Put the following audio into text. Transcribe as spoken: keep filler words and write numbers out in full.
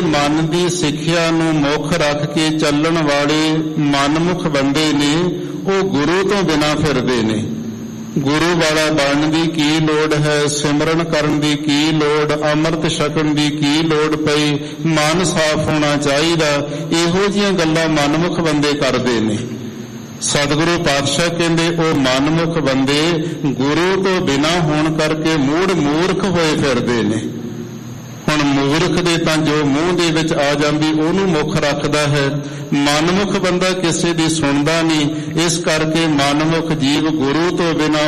ਮਨ ਦੀ ਸਿੱਖਿਆ ਨੂੰ ਮੁੱਖ ਰੱਖ ਕੇ ਚੱਲਣ ਵਾਲੇ ਮਨਮੁਖ ਬੰਦੇ ਨੇ ਉਹ ਗੁਰੂ ਤੋਂ ਬਿਨਾਂ ਫਿਰਦੇ ਨੇ। ਗੁਰੂ ਵਾਲਾ ਬਣਨ ਦੀ ਕੀ ਲੋੜ ਹੈ, ਸਿਮਰਨ ਕਰਨ ਦੀ ਕੀ ਲੋੜ, ਅੰਮ੍ਰਿਤ ਛਕਣ ਦੀ ਕੀ ਲੋੜ ਪਈ, ਮਨ ਸਾਫ਼ ਹੋਣਾ ਚਾਹੀਦਾ, ਇਹੋ ਜਿਹੀਆਂ ਗੱਲਾਂ ਮਨਮੁਖ ਬੰਦੇ ਕਰਦੇ ਨੇ। ਸਤਿਗੁਰੂ ਪਾਤਸ਼ਾਹ ਕਹਿੰਦੇ ਉਹ ਮਨਮੁਖ ਬੰਦੇ ਗੁਰੂ ਤੋਂ ਬਿਨਾਂ ਹੋਣ ਕਰਕੇ ਮੂੜ ਮੂਰਖ ਹੋਏ ਫਿਰਦੇ ਨੇ। ਹੁਣ ਮੂਰਖ ਦੇ ਤਾਂ ਜੋ ਮੂੰਹ ਦੇ ਵਿੱਚ ਆ ਜਾਂਦੀ ਉਹਨੂੰ ਮੁੱਖ ਰੱਖਦਾ ਹੈ, ਮਨਮੁਖ ਬੰਦਾ ਕਿਸੇ ਦੀ ਸੁਣਦਾ ਨਹੀਂ। ਇਸ ਕਰਕੇ ਮਨਮੁਖ ਜੀਵ ਗੁਰੂ ਤੋਂ ਬਿਨਾਂ